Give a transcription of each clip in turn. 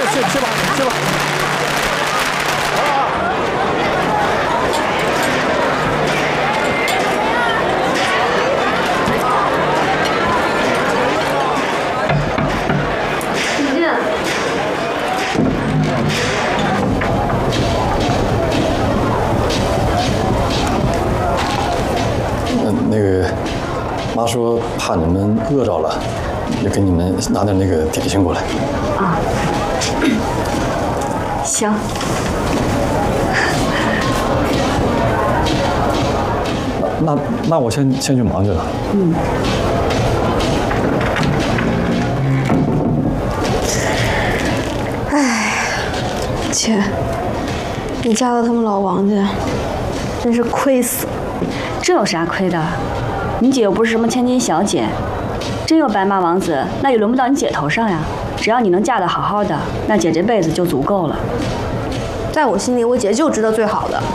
去吧，去吧。那个，妈说怕你们饿着了，就给你们拿点那个点心过来。 啊，行。 那我先去忙去了。 嗯。 哎，姐，你嫁到他们老王家，真是亏死了。 这有啥亏的？你姐又不是什么千金小姐，真有白马王子，那也轮不到你姐头上呀。只要你能嫁得好好的，那姐这辈子就足够了。 在我心里，我姐就值得最好的。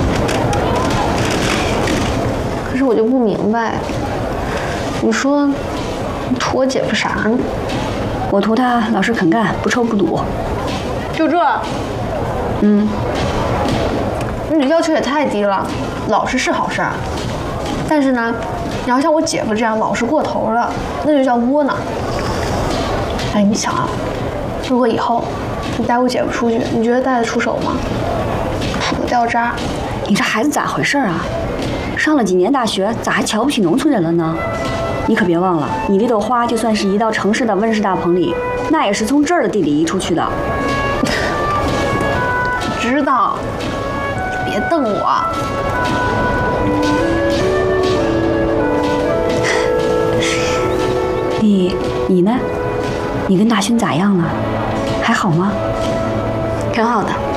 可是我就不明白，你说你图我姐夫啥呢？ 我图她老实肯干，不抽不赌。 就这？ 嗯。 你要求也太低了，老实是好事儿，但是呢，你要像我姐夫这样老实过头了，那就叫窝囊。哎，你想啊，如果以后你带我姐夫出去，你觉得带得出手吗？土掉渣。 你这孩子咋回事啊？上了几年大学，咋还瞧不起农村人了呢？你可别忘了，你这朵花就算是移到城市的温室大棚里，那也是从这儿的地里移出去的。 知道。别瞪我！ 你呢？你跟大勋咋样了？还好吗？ 挺好的。